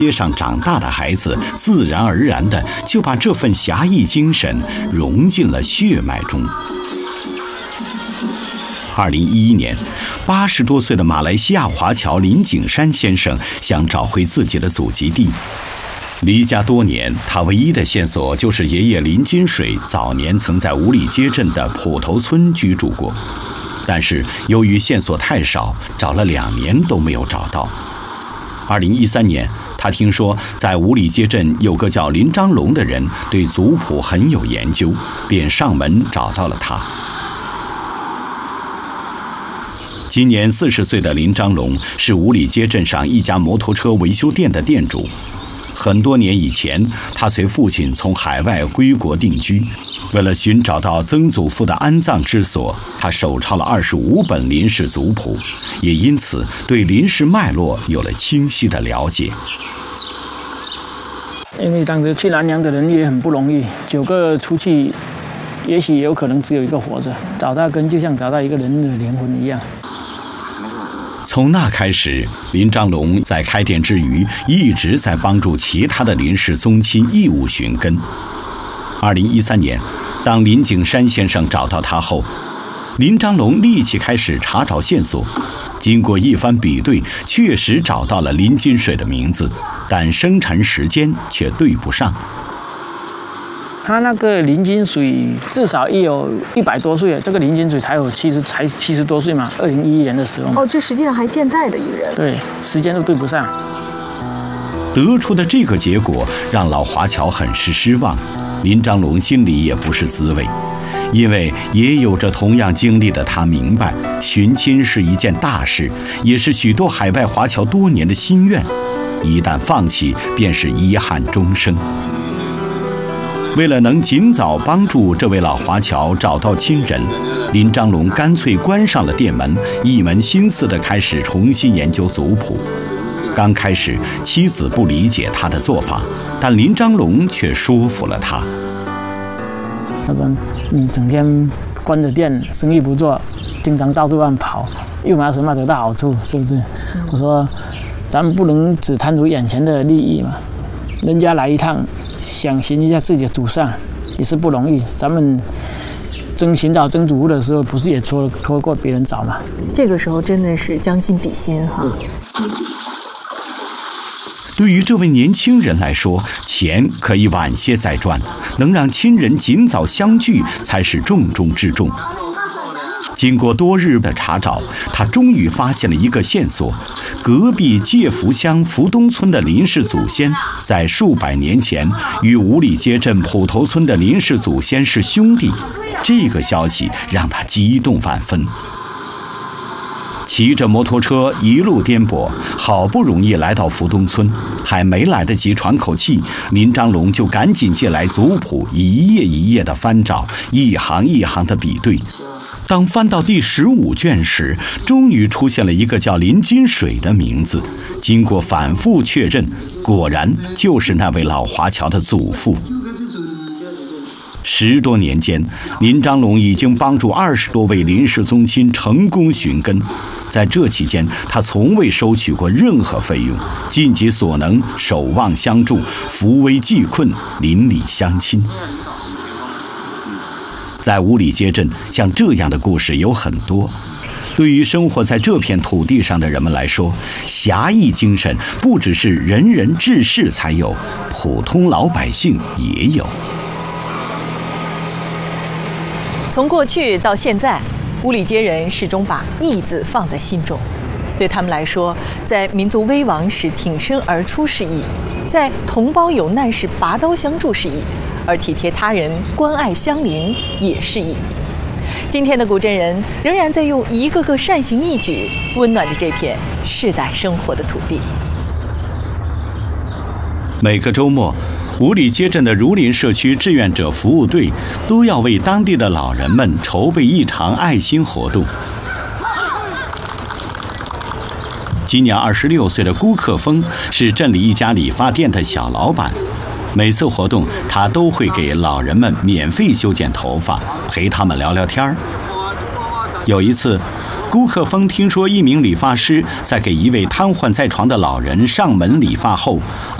街上长大的孩子，自然而然地就把这份侠义精神融进了血脉中。2011年，80多岁的马来西亚华侨林景山先生想找回自己的祖籍地。离家多年，他唯一的线索就是爷爷林金水早年曾在五里街镇的埔头村居住过，但是由于线索太少，找了2年都没有找到。2013年，他听说在五里街镇有个叫林章龙的人对族谱很有研究，便上门找到了他。今年40岁的林章龙是五里街镇上一家摩托车维修店的店主。很多年以前，他随父亲从海外归国定居。为了寻找到曾祖父的安葬之所，他手抄了25本林氏族谱，也因此对林氏脉络有了清晰的了解。 因为当时去南洋的人也很不容易，9个出去，也许有可能只有1个活着，找到根就像找到一个人的灵魂一样。 从那开始，林章龙在开店之余，一直在帮助其他的林氏宗亲义务寻根。2013年，当林景山先生找到他后，林章龙立即开始查找线索。经过一番比对，确实找到了林金水的名字，但生辰时间却对不上。 他那个林金水至少也有100多岁了，这个林金水才70多岁嘛，2011年的时候。 哦，这实际上还健在的一个人。 对，时间都对不上。 得出的这个结果让老华侨很是失望，林章龙心里也不是滋味，因为也有着同样经历的他明白，寻亲是一件大事，也是许多海外华侨多年的心愿，一旦放弃，便是遗憾终生。为了能尽早帮助这位老华侨找到亲人，林章龙干脆关上了店门，一门心思地开始重新研究族谱。刚开始，妻子不理解他的做法，但林章龙却说服了他。 他说：“你整天关着店，生意不做，经常到处乱跑，又没有什么得到好处，是不是？”我说：“咱们不能只贪图眼前的利益嘛，人家来一趟。”想寻一下自己的祖上也是不容易，咱们寻找曾祖父的时候，不是也托过别人找吗？ 这个时候真的是将心比心哈。 对于这位年轻人来说，钱可以晚些再赚，能让亲人尽早相聚才是重中之重。经过多日的查找，他终于发现了一个线索：隔壁介福乡福东村的林氏祖先，在数百年前与五里街镇埔头村的林氏祖先是兄弟。这个消息让他激动万分。骑着摩托车一路颠簸，好不容易来到福东村，还没来得及喘口气，林章龙就赶紧借来族谱，一页一页的翻找，一行一行的比对。当翻到第15卷时，终于出现了一个叫林金水的名字。经过反复确认，果然就是那位老华侨的祖父。10多年间，林章龙已经帮助20多位林氏宗亲成功寻根。在这期间，他从未收取过任何费用，尽己所能，守望相助，扶危济困，邻里乡亲。在五里街镇，像这样的故事有很多。对于生活在这片土地上的人们来说，侠义精神不只是仁人志士才有，普通老百姓也有。 从过去到现在，五里街人始终把义字放在心中。对他们来说，在民族危亡时挺身而出是义，在同胞有难时拔刀相助是义，而体贴他人、关爱乡邻也是义。今天的古镇人仍然在用一个个善行义举，温暖着这片世代生活的土地。 每个周末，五里街镇的儒林社区志愿者服务队都要为当地的老人们筹备一场爱心活动。今年26岁的辜克峰是镇里一家理发店的小老板。每次活动，他都会给老人们免费修剪头发，陪他们聊聊天儿。有一次， 顾克峰听说一名理发师在给一位瘫痪在床的老人上门理发后，